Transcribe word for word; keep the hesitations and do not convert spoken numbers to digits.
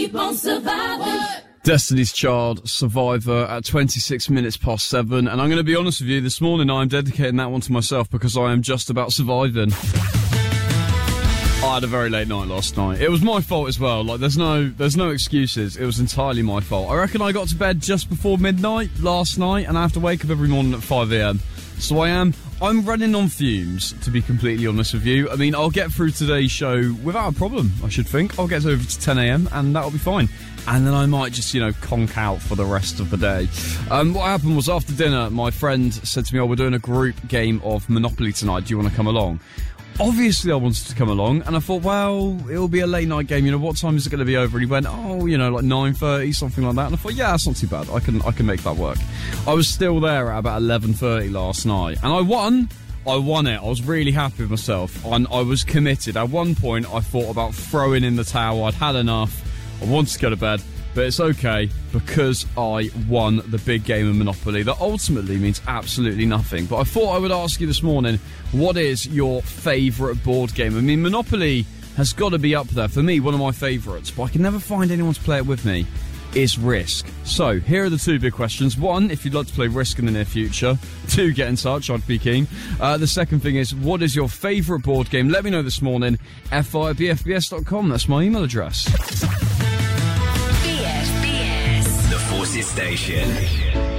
Keep on surviving. Destiny's Child, Survivor, at twenty-six minutes past seven. And I'm going to be honest with you, this morning I'm dedicating that one to myself because I am just about surviving. I had a very late night last night. It was my fault as well. Like, there's no there's no excuses. It was entirely my fault. I reckon I got to bed just before midnight last night, and I have to wake up every morning at five a.m. So I am I'm running on fumes, to be completely honest with you. I mean, I'll get through today's show without a problem, I should think. I'll get over to ten a.m. and that'll be fine. And then I might just, you know, conk out for the rest of the day. Um, what happened was, after dinner, my friend said to me, oh, we're doing a group game of Monopoly tonight. Do you want to come along? Obviously, I wanted to come along, and I thought, well, it'll be a late night game. You know, what time is it going to be over? And he went, oh, you know, like nine thirty, something like that. And I thought, yeah, that's not too bad. I can, I can make that work. I was still there at about eleven thirty last night, and I won. I won it. I was really happy with myself, and I was committed. At one point, I thought about throwing in the towel. I'd had enough. I wanted to go to bed. But it's okay, because I won the big game of Monopoly that ultimately means absolutely nothing. But I thought I would ask you this morning, what is your favourite board game? I mean, Monopoly has got to be up there. For me, one of my favourites, but I can never find anyone to play it with me, is Risk. So, here are the two big questions. One, if you'd like to play Risk in the near future, two, get in touch, I'd be keen. Uh, the second thing is, what is your favourite board game? Let me know this morning, f i at b f b s dot com. That's my email address. Forces Station.